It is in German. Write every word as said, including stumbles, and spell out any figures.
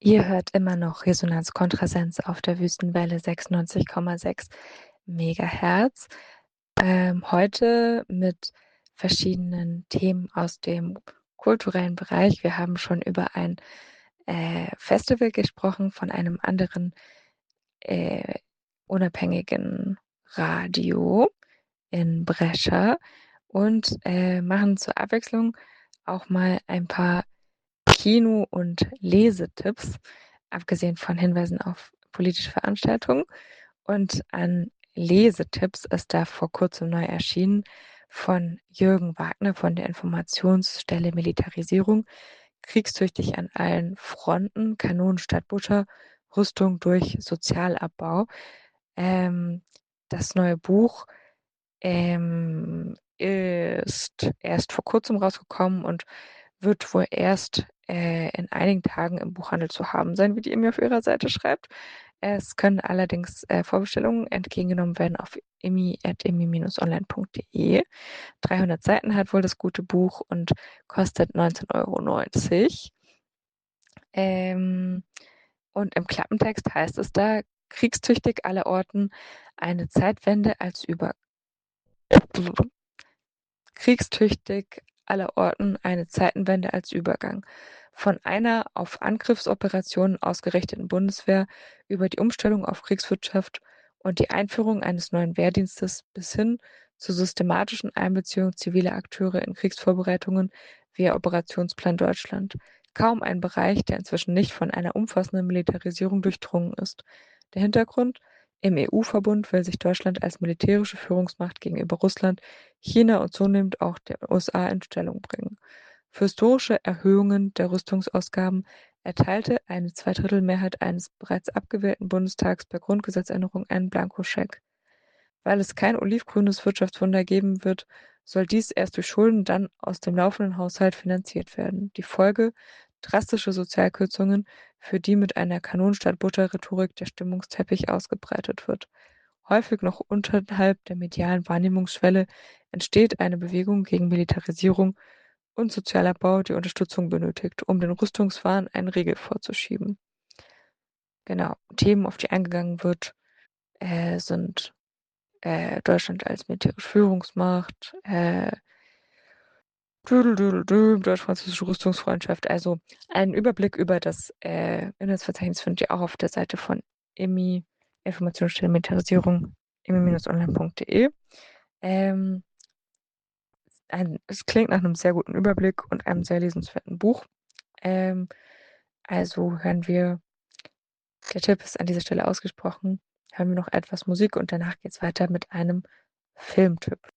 Ihr hört immer noch Resonanz Kontrasense auf der Wüstenwelle sechsundneunzig Komma sechs Megahertz. Ähm, heute mit verschiedenen Themen aus dem kulturellen Bereich. Wir haben schon über ein äh, Festival gesprochen von einem anderen äh, unabhängigen Radio in Brescia und äh, machen zur Abwechslung auch mal ein paar Kino- und Lesetipps, abgesehen von Hinweisen auf politische Veranstaltungen. Und an Lesetipps ist da vor kurzem neu erschienen von Jürgen Wagner von der Informationsstelle Militarisierung. Kriegstüchtig an allen Fronten, Kanonen statt Butter, Rüstung durch Sozialabbau. Ähm, das neue Buch ähm, ist erst vor kurzem rausgekommen und wird wohl erst äh, in einigen Tagen im Buchhandel zu haben sein, wie die Emmy auf ihrer Seite schreibt. Es können allerdings äh, Vorbestellungen entgegengenommen werden auf emmy at emmy-online punkt de. dreihundert Seiten hat wohl das gute Buch und kostet neunzehn Euro neunzig. Ähm, und im Klappentext heißt es da, kriegstüchtig aller Orten eine Zeitwende als über kriegstüchtig allerorten eine Zeitenwende als Übergang. Von einer auf Angriffsoperationen ausgerichteten Bundeswehr über die Umstellung auf Kriegswirtschaft und die Einführung eines neuen Wehrdienstes bis hin zur systematischen Einbeziehung ziviler Akteure in Kriegsvorbereitungen via Operationsplan Deutschland. Kaum ein Bereich, der inzwischen nicht von einer umfassenden Militarisierung durchdrungen ist. Der Hintergrund? Im E U-Verbund will sich Deutschland als militärische Führungsmacht gegenüber Russland, China und zunehmend auch der U S A in Stellung bringen. Für historische Erhöhungen der Rüstungsausgaben erteilte eine Zweidrittelmehrheit eines bereits abgewählten Bundestags per Grundgesetzänderung einen Blankoscheck. Weil es kein olivgrünes Wirtschaftswunder geben wird, soll dies erst durch Schulden, dann aus dem laufenden Haushalt finanziert werden. Die Folge? Drastische Sozialkürzungen, für die mit einer Kanon-statt-Butter-Rhetorik der Stimmungsteppich ausgebreitet wird. Häufig noch unterhalb der medialen Wahrnehmungsschwelle entsteht eine Bewegung gegen Militarisierung und Sozialabbau, die Unterstützung benötigt, um den Rüstungswahn einen Riegel vorzuschieben. Genau, Themen, auf die eingegangen wird, äh, sind äh, Deutschland als militärische Führungsmacht, äh, deutsch-französische Rüstungsfreundschaft. Also einen Überblick über das äh, Inhaltsverzeichnis findet ihr auch auf der Seite von Emmy, Informationsstelle Militarisierung, emmy-online punkt de. Ähm, ein, es klingt nach einem sehr guten Überblick und einem sehr lesenswerten Buch. Ähm, also hören wir, der Tipp ist an dieser Stelle ausgesprochen, hören wir noch etwas Musik und danach geht es weiter mit einem Filmtipp.